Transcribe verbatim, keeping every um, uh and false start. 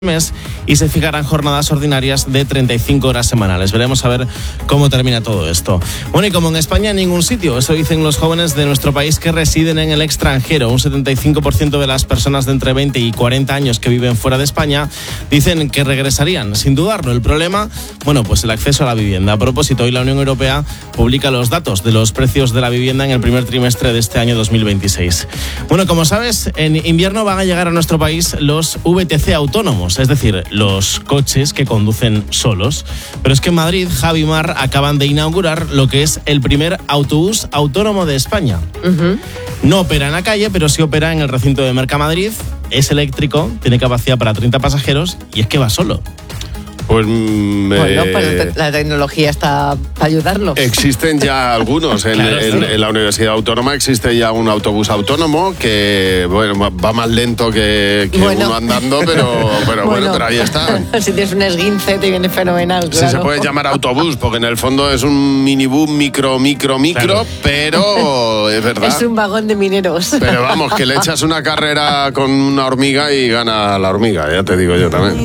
mes y se fijarán jornadas ordinarias de treinta y cinco horas semanales. Veremos a ver cómo termina todo esto. Bueno, y como en España en ningún sitio, eso dicen los jóvenes de nuestro país que residen en el extranjero. Un setenta y cinco por ciento de las personas de entre veinte y cuarenta años que viven fuera de España dicen que regresarían, sin dudarlo. El problema, bueno, pues el acceso a la vivienda. A propósito, hoy la Unión Europea publica los datos de los precios de la vivienda en el primer trimestre de este año dos mil veintiséis. Bueno, como sabes, en invierno van a llegar a nuestro país los V T C autónomos, es decir, los coches que conducen solos. Pero es que en Madrid, Javi y Mar acaban de inaugurar lo que es el primer autobús autónomo de España. Uh-huh. No opera en la calle, pero sí opera en el recinto de Mercamadrid. Es eléctrico, tiene capacidad para treinta pasajeros y es que va solo. Pues, mm, bueno, eh, pues la tecnología está para ayudarlo. Existen ya algunos. En, Claro, en, sí. en la Universidad Autónoma existe ya un autobús autónomo que, bueno, va más lento que, que Bueno. uno andando, pero, pero bueno, Bueno. pero ahí está. Si tienes un esguince te viene fenomenal, Sí, claro. se puede llamar autobús, porque en el fondo es un minibús micro, micro, micro, Claro. pero es verdad. Es un vagón de mineros. Pero vamos, que le echas una carrera con una hormiga y gana la hormiga, ya te digo yo también.